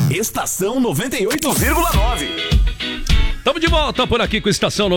Estação 98,9. Estamos de volta por aqui com Estação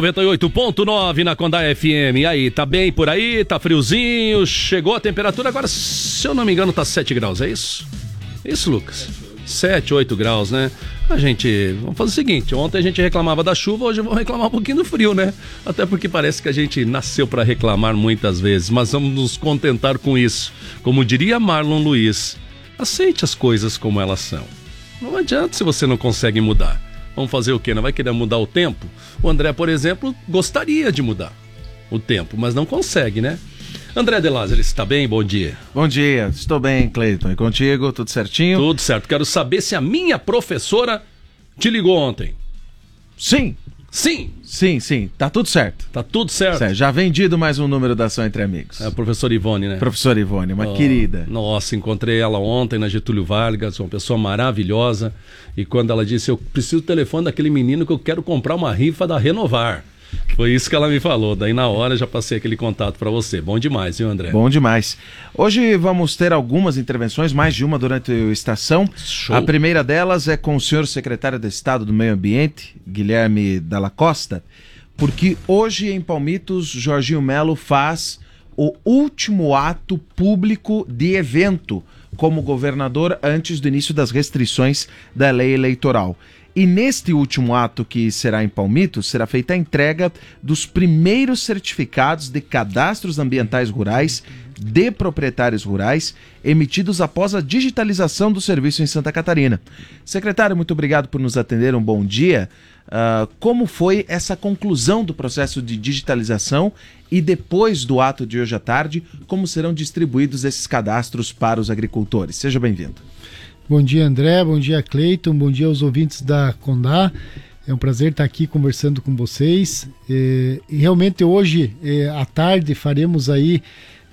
98.9 na Condá FM. E aí, tá bem por aí? Tá friozinho? Chegou a temperatura agora, se eu não me engano, tá 7 graus, é isso? Isso, Lucas? 7, 8 graus, né? Vamos fazer o seguinte, ontem a gente reclamava da chuva, hoje vamos reclamar um pouquinho do frio, né? Até porque parece que a gente nasceu para reclamar muitas vezes, mas vamos nos contentar com isso. Como diria Marlon Luiz, aceite as coisas como elas são. Não adianta se você não consegue mudar. Vamos fazer o quê? Não vai querer mudar o tempo? O André, por exemplo, gostaria de mudar o tempo, mas não consegue, né? André de Lázaro, está bem? Bom dia. Bom dia, estou bem, Cleiton. E contigo, tudo certinho? Tudo certo. Quero saber se a minha professora te ligou ontem. Sim. Sim. Sim, tá tudo certo. Tá tudo certo. Já vendido mais um número da Ação Entre Amigos. É a professora Ivone, né? Professora Ivone, uma querida. Nossa, encontrei ela ontem na Getúlio Vargas, uma pessoa maravilhosa. E quando ela disse, eu preciso do telefone daquele menino que eu quero comprar uma rifa da Renovar. Foi isso que ela me falou. Daí na hora já passei aquele contato para você. Bom demais, viu, André? Bom demais. Hoje vamos ter algumas intervenções, mais de uma durante a estação. Show. A primeira delas é com o senhor secretário de Estado do Meio Ambiente, Guilherme Dalla Costa, porque hoje em Palmitos, Jorginho Melo faz o último ato público de evento como governador antes do início das restrições da lei eleitoral. E neste último ato que será em Palmitos, será feita a entrega dos primeiros certificados de cadastros ambientais rurais de proprietários rurais emitidos após a digitalização do serviço em Santa Catarina. Secretário, muito obrigado por nos atender, um bom dia. Como foi essa conclusão do processo de digitalização e depois do ato de hoje à tarde, como serão distribuídos esses cadastros para os agricultores? Seja bem-vindo. Bom dia, André, bom dia, Cleiton, bom dia aos ouvintes da Condá. É um prazer estar aqui conversando com vocês. E realmente hoje à tarde faremos aí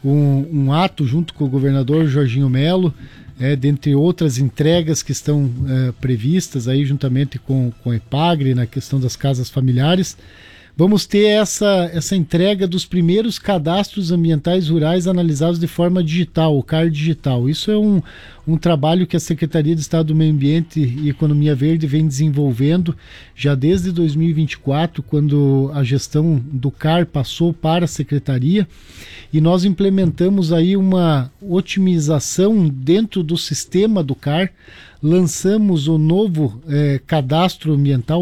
um ato junto com o governador Jorginho Melo, dentre outras entregas que estão previstas aí juntamente com a EPAGRE na questão das casas familiares. Vamos ter essa entrega dos primeiros cadastros ambientais rurais analisados de forma digital, o CAR digital. Isso é um trabalho que a Secretaria de Estado do Meio Ambiente e Economia Verde vem desenvolvendo já desde 2024, quando a gestão do CAR passou para a Secretaria, e nós implementamos aí uma otimização dentro do sistema do CAR, lançamos o novo cadastro ambiental,